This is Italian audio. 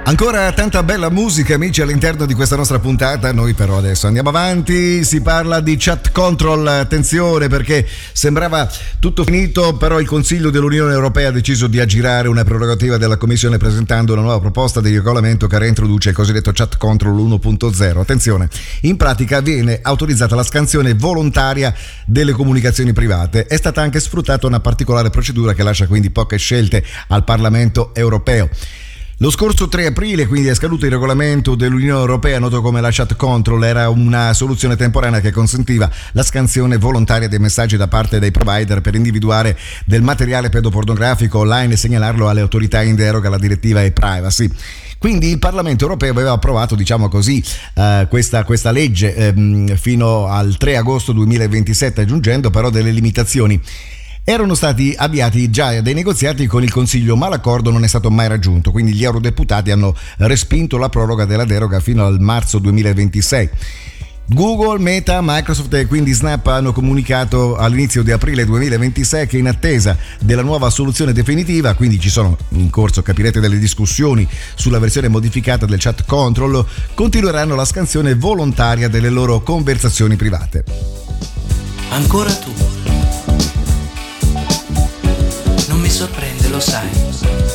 Ancora tanta bella musica, amici, all'interno di questa nostra puntata. Noi però adesso andiamo avanti. Si parla di chat control. Attenzione, perché sembrava tutto finito, però il Consiglio dell'Unione Europea ha deciso di aggirare una prerogativa della Commissione presentando una nuova proposta di regolamento che reintroduce il cosiddetto chat control 1.0. Attenzione, in pratica viene autorizzata la scansione volontaria delle comunicazioni private. È stata anche sfruttata una particolare procedura che lascia quindi poche scelte al Parlamento europeo. Lo scorso 3 aprile quindi è scaduto il regolamento dell'Unione Europea noto come la chat control. Era una soluzione temporanea che consentiva la scansione volontaria dei messaggi da parte dei provider per individuare del materiale pedopornografico online e segnalarlo alle autorità in deroga alla direttiva e-privacy. Quindi il Parlamento europeo aveva approvato, diciamo così, questa legge fino al 3 agosto 2027, aggiungendo però delle limitazioni. Erano stati avviati già dei negoziati con il Consiglio, ma l'accordo non è stato mai raggiunto, quindi gli eurodeputati hanno respinto la proroga della deroga fino al marzo 2026. Google, Meta, Microsoft e quindi Snap hanno comunicato all'inizio di aprile 2026 che in attesa della nuova soluzione definitiva, quindi ci sono in corso, capirete, delle discussioni sulla versione modificata del chat control, continueranno la scansione volontaria delle loro conversazioni private. Ancora tu. Non mi sorprende, lo sai.